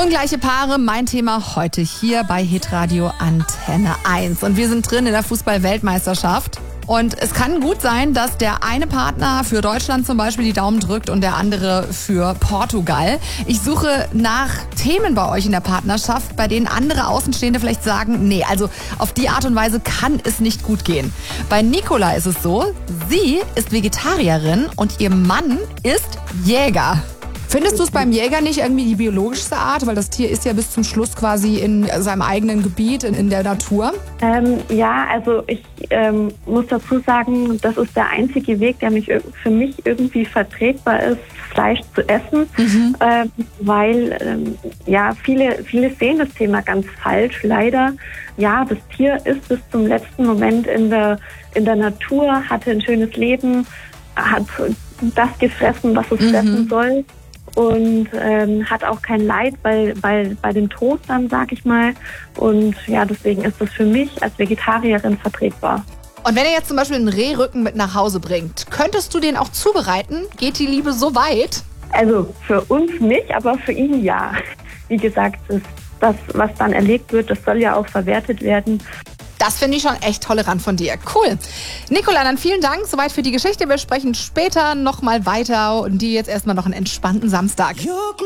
Ungleiche Paare, mein Thema heute hier bei Hitradio Antenne 1. Und wir sind drin in der Fußball-Weltmeisterschaft. Und es kann gut sein, dass der eine Partner für Deutschland zum Beispiel die Daumen drückt und der andere für Portugal. Ich suche nach Themen bei euch in der Partnerschaft, bei denen andere Außenstehende vielleicht sagen, nee, also auf die Art und Weise kann es nicht gut gehen. Bei Nicola ist es so, sie ist Vegetarierin und ihr Mann ist Jäger. Findest du es beim Jäger nicht irgendwie die biologischste Art? Weil das Tier ist ja bis zum Schluss quasi in seinem eigenen Gebiet, in der Natur. Ja, also ich muss dazu sagen, das ist der einzige Weg, der für mich irgendwie vertretbar ist, Fleisch zu essen. Weil viele sehen das Thema ganz falsch. Leider, ja, das Tier ist bis zum letzten Moment in der Natur, hatte ein schönes Leben, hat das gefressen, was es fressen soll. Und hat auch kein Leid bei dem Tod dann, sag ich mal. Und ja, deswegen ist das für mich als Vegetarierin vertretbar. Und wenn er jetzt zum Beispiel einen Rehrücken mit nach Hause bringt, könntest du den auch zubereiten? Geht die Liebe so weit? Also für uns nicht, aber für ihn ja. Wie gesagt, das, was dann erlegt wird, das soll ja auch verwertet werden. Das finde ich schon echt tolerant von dir. Cool. Nicola, dann vielen Dank soweit für die Geschichte. Wir sprechen später nochmal weiter und dir jetzt erstmal noch einen entspannten Samstag.